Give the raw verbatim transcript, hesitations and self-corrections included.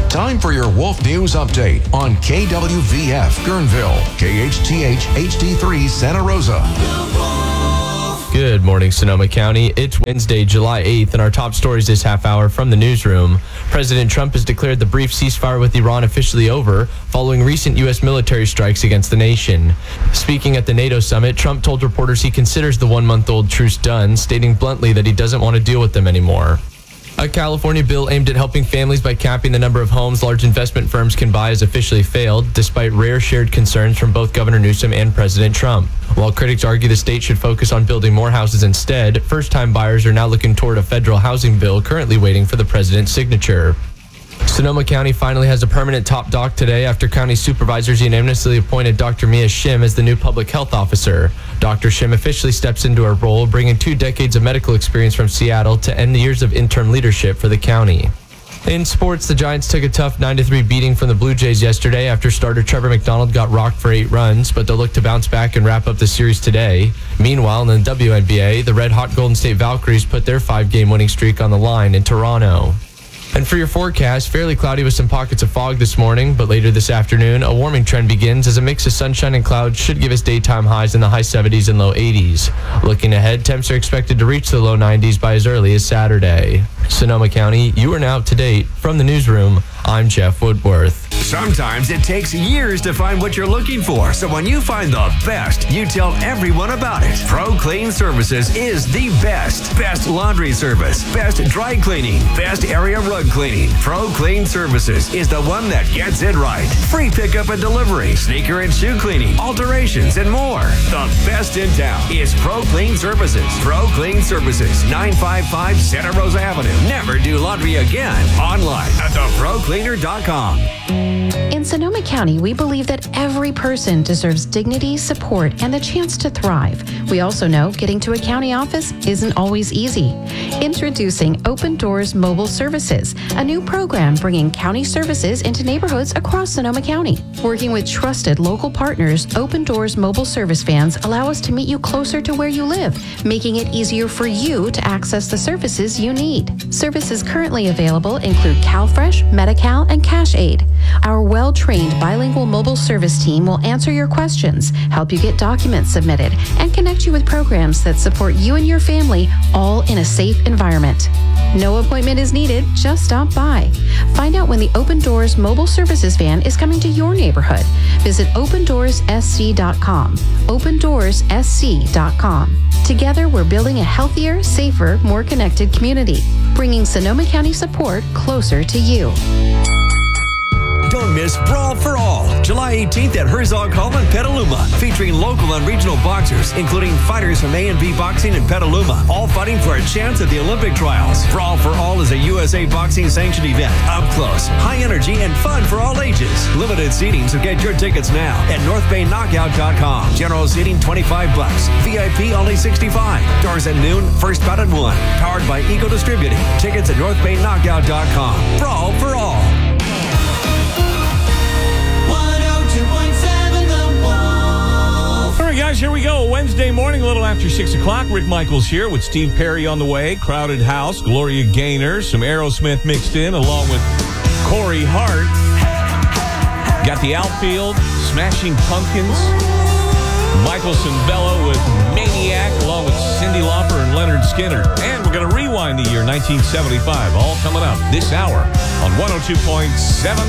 Time for your Wolf News Update on K W V F Guerneville, K H T H H D three Santa Rosa. Good morning, Sonoma County. It's Wednesday, July eighth, and our top stories this half hour from the newsroom. President Trump has declared the brief ceasefire with Iran officially over following recent U S military strikes against the nation. Speaking at the NATO summit, Trump told reporters he considers the one-month-old truce done, stating bluntly that he doesn't want to deal with them anymore. A California bill aimed at helping families by capping the number of homes large investment firms can buy has officially failed, despite rare shared concerns from both Governor Newsom and President Trump. While critics argue the state should focus on building more houses instead, first-time buyers are now looking toward a federal housing bill currently waiting for the president's signature. Sonoma County finally has a permanent top doc today after county supervisors unanimously appointed Doctor Mia Shim as the new public health officer. Doctor Shim officially steps into her role, bringing two decades of medical experience from Seattle to end the years of interim leadership for the county. In sports, the Giants took a tough nine to three beating from the Blue Jays yesterday after starter Trevor McDonald got rocked for eight runs, but they'll look to bounce back and wrap up the series today. Meanwhile, in the W N B A, the red-hot Golden State Valkyries put their five-game winning streak on the line in Toronto. And for your forecast, fairly cloudy with some pockets of fog this morning, but later this afternoon, a warming trend begins as a mix of sunshine and clouds should give us daytime highs in the high seventies and low eighties. Looking ahead, temps are expected to reach the low nineties by as early as Saturday. Sonoma County, you are now up to date. From the newsroom, I'm Jeff Woodworth. Sometimes it takes years to find what you're looking for, so when you find the best, you tell everyone about it. Pro Clean Services is the best. Best laundry service, best dry cleaning, best area rug cleaning. Pro Clean Services is the one that gets it right. Free pickup and delivery, sneaker and shoe cleaning, alterations, and more. The best in town is Pro Clean Services. Pro Clean Services, nine five five Santa Rosa Avenue. Never do laundry again. Online at the pro cleaner dot com. In Sonoma County, we believe that every person deserves dignity, support, and the chance to thrive. We also know getting to a county office isn't always easy. Introducing Open Doors Mobile Services, a new program bringing county services into neighborhoods across Sonoma County. Working with trusted local partners, Open Doors Mobile Service vans allow us to meet you closer to where you live, making it easier for you to access the services you need. Services currently available include CalFresh, Medi-Cal, and Cash Aid. Our well-trained bilingual mobile service team will answer your questions, help you get documents submitted, and connect you with programs that support you and your family, all in a safe environment. No appointment is needed, just stop by. Find out when the Open Doors Mobile Services van is coming to your neighborhood. Visit open doors s c dot com. open doors s c dot com. Together, we're building a healthier, safer, more connected community, bringing Sonoma County support closer to you. Don't miss Brawl for All, July eighteenth at Herzog Hall in Petaluma, featuring local and regional boxers, including fighters from A and B Boxing in Petaluma, all fighting for a chance at the Olympic trials. Brawl for All is a U S A Boxing sanctioned event, up close, high energy, and fun for all ages. Limited seating, so get your tickets now at north bay knockout dot com. General seating twenty-five bucks, V I P only sixty-five. Doors at noon, first bout at one. Powered by Eagle Distributing. Tickets at north bay knockout dot com. Brawl for All. All right, guys, here we go. Wednesday morning, a little after six o'clock. Rick Michaels here with Steve Perry on the way. Crowded House, Gloria Gaynor, some Aerosmith mixed in, along with Corey Hart. Got the outfield, Smashing Pumpkins. Michael Cimbello with Maniac, along with Cyndi Lauper and Leonard Skinner. And we're going to rewind the year nineteen seventy-five. All coming up this hour on one oh two point seven